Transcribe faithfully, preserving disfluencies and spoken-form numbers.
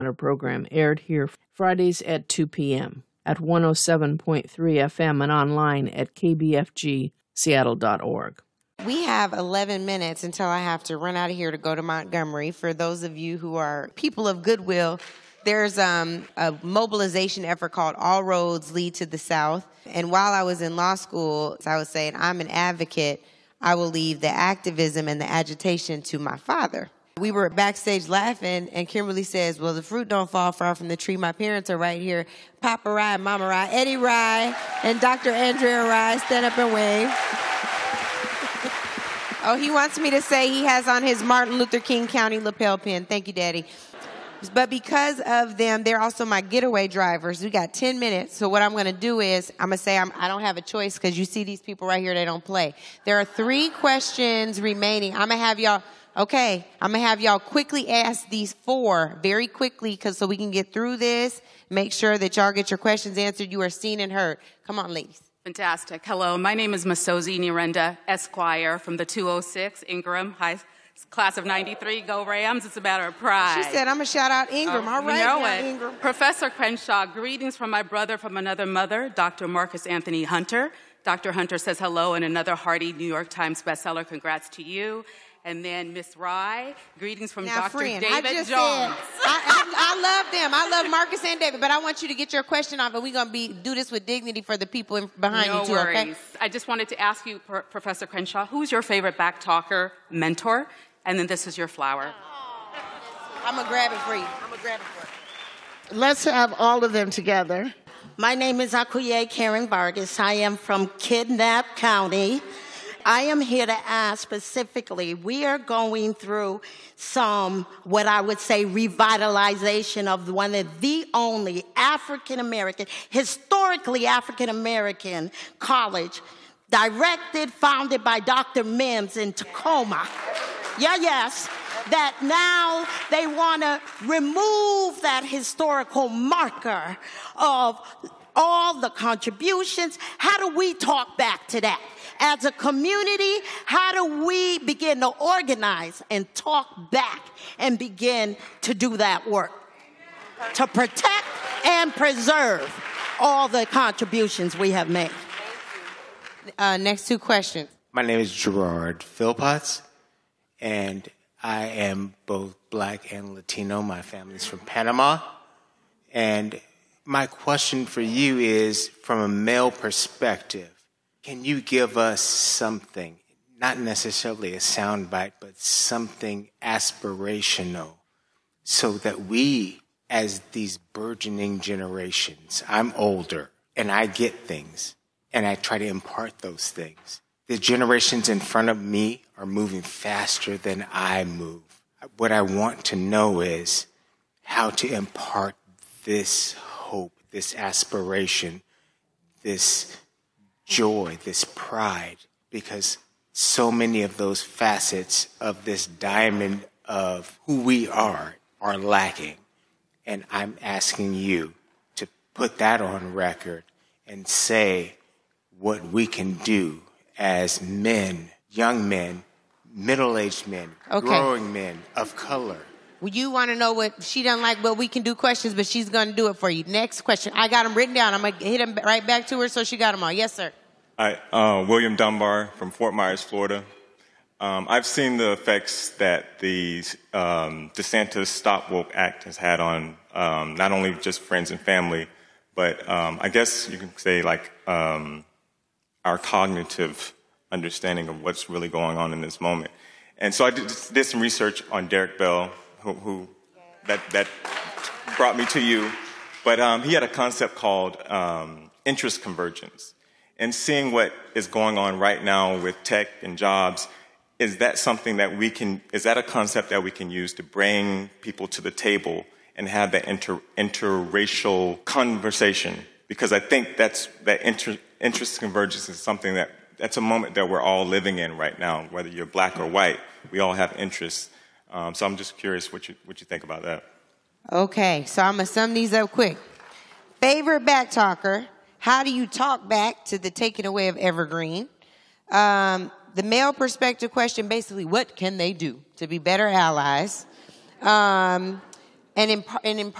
program aired here Fridays at two p.m. at one oh seven point three F M and online at k b f g seattle dot org. We have eleven minutes until I have to run out of here to go to Montgomery. For those of you who are people of goodwill, there's um, a mobilization effort called All Roads Lead to the South. And while I was in law school, I was saying, I'm an advocate. I will leave the activism and the agitation to my father. We were backstage laughing, and Kimberly says, well, the fruit don't fall far from the tree. My parents are right here. Papa Rye, Mama Rye, Eddie Rye, and Doctor Andrea Rye. Stand up and wave. Oh, he wants me to say he has on his Martin Luther King County lapel pin. Thank you, Daddy. But because of them, they're also my getaway drivers. We got ten minutes. So what I'm going to do is I'm going to say I'm, I don't have a choice because you see these people right here, they don't play. There are three questions remaining. I'm going to have y'all, okay, I'm going to have y'all quickly ask these four very quickly because so we can get through this, make sure that y'all get your questions answered. You are seen and heard. Come on, ladies. Fantastic. Hello, my name is Masozi Nirenda Esquire from the two oh six Ingram High Class of ninety-three. Go Rams. It's a matter of pride. She said, I'm going to shout out Ingram. Oh, All right, you know now, it. Ingram. Professor Crenshaw, greetings from my brother from another mother, Doctor Marcus Anthony Hunter. Doctor Hunter says hello and another hearty New York Times bestseller. Congrats to you. And then Miss Rye, greetings from now, Doctor friend, David I just Jones. Said, I, I, I love them. I love Marcus and David, but I want you to get your question off, and we're going to be do this with dignity for the people in, behind no you, too, worries. okay? I just wanted to ask you, Pro- Professor Crenshaw, who's your favorite back talker mentor? And then this is your flower. I'm going to grab it for you. I'm going to grab it for you. Let's have all of them together. My name is Akuye Karen Vargas. I am from Kidnap County. I am here to ask specifically, we are going through some, what I would say, revitalization of one of the only African-American, historically African-American college, directed, founded by Doctor Mims in Tacoma. Yeah, yes. That now they want to remove that historical marker of all the contributions. How do we talk back to that? As a community, how do we begin to organize and talk back and begin to do that work? To protect and preserve all the contributions we have made. Uh, next two questions. My name is Gerard Philpotts, and I am both black and Latino. My family's from Panama. And my question for you is, from a male perspective, can you give us something, not necessarily a soundbite, but something aspirational so that we, as these burgeoning generations, I'm older and I get things and I try to impart those things. The generations in front of me are moving faster than I move. What I want to know is how to impart this hope, this aspiration, this joy, this pride, because so many of those facets of this diamond of who we are are lacking. And I'm asking you to put that on record and say what we can do as men, young men, middle-aged men, okay. growing men of color. Well, you want to know what she doesn't like, well, we can do questions, but she's going to do it for you. Next question. I got them written down. I'm going to hit them right back to her so she got them all. Yes, sir. Hi, uh, William Dunbar from Fort Myers, Florida. Um, I've seen the effects that the um, DeSantis Stop Woke Act has had on um, not only just friends and family, but um, I guess you can say like um, our cognitive understanding of what's really going on in this moment. And so I did, did some research on Derek Bell, who, who that, that brought me to you. But um, he had a concept called um, interest convergence. And seeing what is going on right now with tech and jobs, is that something that we can, is that a concept that we can use to bring people to the table and have that inter, interracial conversation? Because I think that's, that inter, interest convergence is something that, that's a moment that we're all living in right now, whether you're black or white, we all have interests. Um, so I'm just curious what you, what you think about that. Okay, so I'm going to sum these up quick. Favorite back talker. How do you talk back to the taking away of Evergreen? Um, the male perspective question, basically, what can they do to be better allies? Um, And in, and in